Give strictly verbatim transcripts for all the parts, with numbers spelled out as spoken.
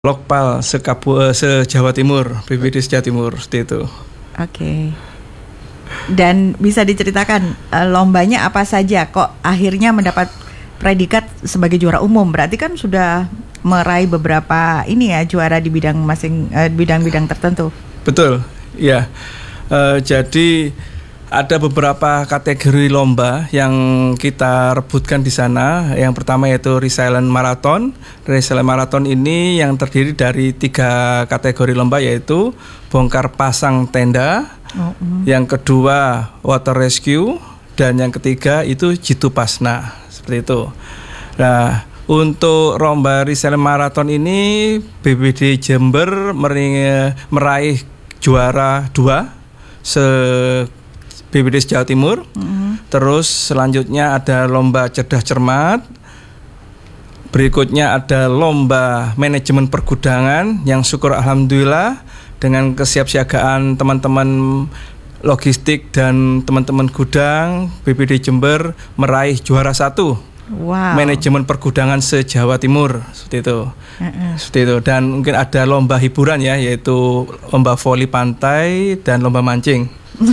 Lokpal sekapu, se-Jawa Timur, B P B D se-Jawa Timur, seperti itu. Oke. Dan bisa diceritakan uh, lombanya apa saja kok akhirnya mendapat predikat sebagai juara umum? Berarti kan sudah meraih beberapa ini ya juara di bidang masing uh, bidang-bidang tertentu. Betul, ya. Uh, jadi ada beberapa kategori lomba yang kita rebutkan di sana. Yang pertama yaitu Resilient Marathon. Resilient Marathon ini yang terdiri dari tiga kategori lomba, yaitu bongkar pasang tenda, oh, mm. yang kedua water rescue, dan yang ketiga itu jitu pasna, seperti itu. Nah, untuk lomba Resilient Marathon ini B P B D Jember meraih juara dua se B P B D Jawa Timur. Mm-hmm. Terus selanjutnya ada lomba cerdas cermat. Berikutnya ada lomba manajemen pergudangan yang syukur alhamdulillah dengan kesiapsiagaan teman-teman logistik dan teman-teman gudang B P B D Jember meraih juara satu. Wow. Manajemen pergudangan se-Jawa Timur, seperti itu. Uh-uh. Seperti itu. Dan mungkin ada lomba hiburan ya, yaitu lomba voli pantai dan lomba mancing.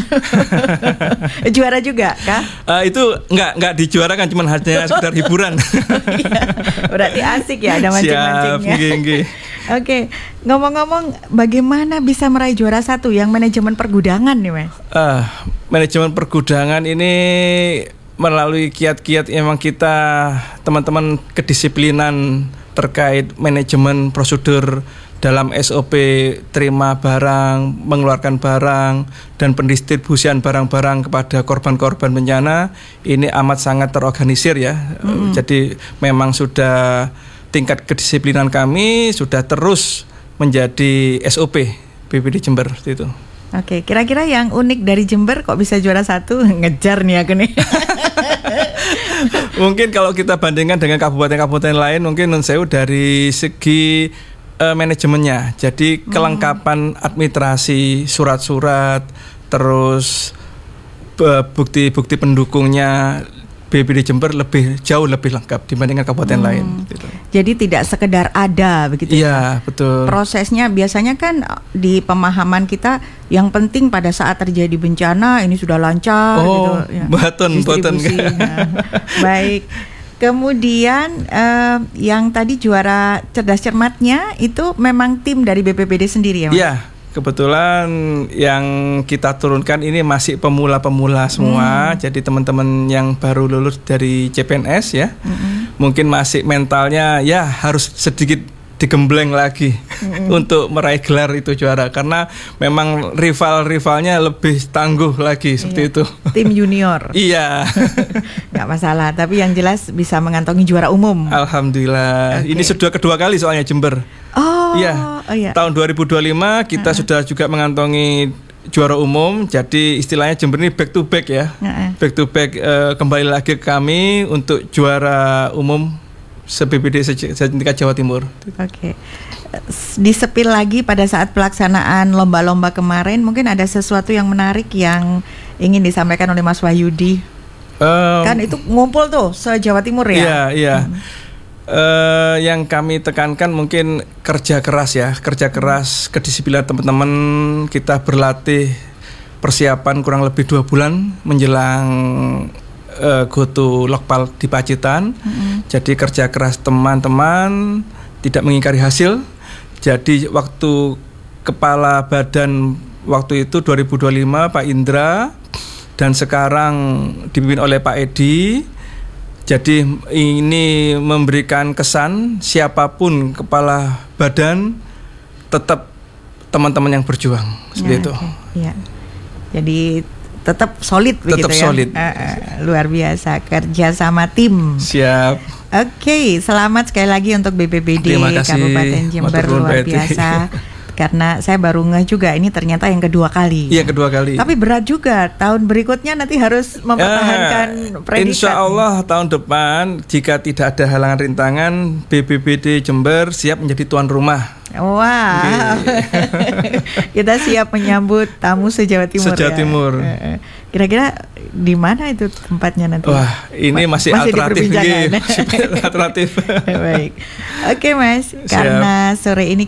Juara juga kah? Uh, itu enggak enggak dijuarakan, cuma hanya sekedar hiburan. Ya, berarti asik ya ada mancing-mancingnya. Oke, okay. Ngomong-ngomong, bagaimana bisa meraih juara satu yang manajemen pergudangan nih, Mas? Uh, manajemen pergudangan ini melalui kiat-kiat emang kita teman-teman kedisiplinan terkait manajemen prosedur dalam S O P terima barang, mengeluarkan barang, dan pendistribusian barang-barang kepada korban-korban bencana ini amat sangat terorganisir ya. Mm-hmm. Jadi memang sudah tingkat kedisiplinan kami sudah terus menjadi S O P B P B D Jember itu. Oke, kira-kira yang unik dari Jember kok bisa juara satu? Ngejar nih aku nih. Mungkin kalau kita bandingkan dengan kabupaten-kabupaten lain, mungkin non sewu dari segi Uh, manajemennya, jadi kelengkapan administrasi, surat-surat, terus uh, bukti-bukti pendukungnya B P B D Jember lebih jauh lebih lengkap dibandingkan kabupaten hmm. lain. Gitu. Jadi tidak sekedar ada begitu. Iya, betul. Prosesnya biasanya kan di pemahaman kita yang penting pada saat terjadi bencana ini sudah lancar. Oh, gitu. Ya. Baton, baton. Nah, baik. Kemudian uh, yang tadi juara cerdas cermatnya itu memang tim dari B P B D sendiri ya, Mas? Iya, kebetulan yang kita turunkan ini masih pemula-pemula semua. Hmm. Jadi teman-teman yang baru lulus dari C P N S ya, hmm. mungkin masih mentalnya ya harus sedikit digembleng lagi mm-hmm. untuk meraih gelar itu juara, karena memang rival-rivalnya lebih tangguh lagi seperti iya. itu. Tim junior. Iya. Nggak masalah, tapi yang jelas bisa mengantongi juara umum. Alhamdulillah. Okay. Ini sudah kedua kali soalnya Jember. Oh. Iya. Oh, iya. Tahun dua ribu dua puluh lima kita uh-huh. sudah juga mengantongi juara umum. Jadi istilahnya Jember ini back to back ya. Uh-huh. Back to back uh, kembali lagi ke kami untuk juara umum se-B P B D setingkat Jawa Timur. Oke. Okay. Disepil lagi pada saat pelaksanaan lomba-lomba kemarin, mungkin ada sesuatu yang menarik yang ingin disampaikan oleh Mas Wahyudi. Um, kan itu ngumpul tuh se-Jawa Timur ya. Iya, iya. Hmm. Uh, yang kami tekankan mungkin kerja keras ya, kerja keras, kedisiplinan teman-teman. Kita berlatih persiapan kurang lebih dua bulan menjelang Uh, go to Lokpal di Pacitan. Mm-hmm. Jadi kerja keras teman-teman, tidak mengingkari hasil. Jadi waktu kepala badan waktu itu dua ribu dua puluh lima Pak Indra, dan sekarang dipimpin oleh Pak Edi. Jadi ini memberikan kesan siapapun kepala badan tetap teman-teman yang berjuang seperti ya, itu. Okay. Ya. Jadi tetap solid begitu tetap ya. solid. Uh, uh, luar biasa kerja sama tim. Siap. Oke, okay, selamat sekali lagi untuk B P B D Kabupaten Jember, luar biasa. Karena saya baru ngeh juga ini ternyata yang kedua kali. Iya, kedua kali. Tapi berat juga. Tahun berikutnya nanti harus mempertahankan ya, predikat. Insya Allah tahun depan jika tidak ada halangan rintangan, B P B D Jember siap menjadi tuan rumah Wah, kita siap menyambut tamu se-Jawa Timur. Se-Jawa ya. Timur. Kira-kira di mana itu tempatnya nanti? Wah, ini Ma- masih, masih alternatif diperbincangkan. nih. Alternatif. Baik. Oke, Mas. Siap. Karena sore ini